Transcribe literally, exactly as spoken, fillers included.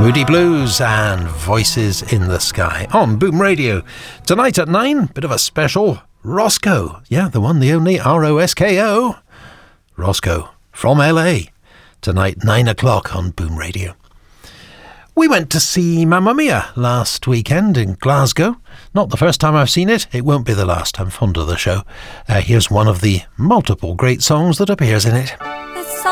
Moody Blues and Voices in the Sky on Boom Radio. Tonight at nine, bit of a special, Roscoe. Yeah, the one, the only, R O S K O. Roscoe from L A. Tonight, nine o'clock on Boom Radio. We went to see Mamma Mia last weekend in Glasgow. Not the first time I've seen it. It won't be the last. I'm fond of the show. Uh, here's one of the multiple great songs that appears in it.